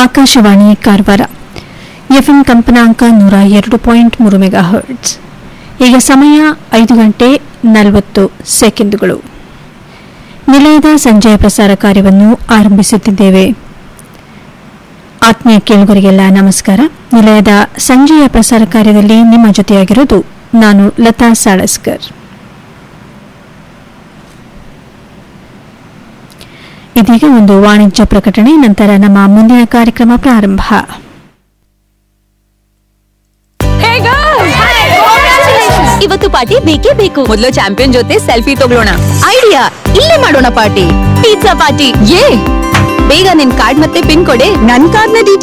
Akashvani Karwar FM ಕಂಪನಾಂಕ 102.3 megahertz. ಈಗ ಸಮಯ 5:40 ನಿಲಯದ ಸಂಜೆಯ ಪ್ರಸಾರ ಕಾರ್ಯವನ್ನು ಆರಂಭಿಸುತ್ತಿದ್ದೇವೆ. ಆತ್ಮೀಯ ಕೇಳುಗರಿಗೆಲ್ಲ ನಮಸ್ಕಾರ. ನಿಲಯದ ಸಂಜೆಯ ಪ್ರಸಾರ ಕಾರ್ಯದಲ್ಲಿ ನಿಮ್ಮ ಜೊತೆಯಾಗಿರೋದು ನಾನು ಲತಾ ಸಾಳಸ್ಕರ್. ಇದೀಗ ಒಂದು ವಾಣಿಜ್ಯ ಪ್ರಕಟಣೆ, ನಂತರ ನಮ್ಮ ಮುಂದಿನ ಕಾರ್ಯಕ್ರಮ ಪ್ರಾರಂಭ. ಇವತ್ತು ಪಾರ್ಟಿ ಬೇಕೇ ಬೇಕು. ಮೊದಲು ಚಾಂಪಿಯನ್ ಜೊತೆ ಸೆಲ್ಫಿ ತಗೊಳ್ಳೋಣ. ಐಡಿಯಾ, ಇಲ್ಲೇ ಮಾಡೋಣ ಪಾರ್ಟಿ. Pizza party. ಬೇಗ ನಿನ್ ಕಾರ್ಡ್ ಮತ್ತೆ ಪಿನ್ ಕೊಡೆ. ನನ್ ಕಾರ್ಡ್ ನ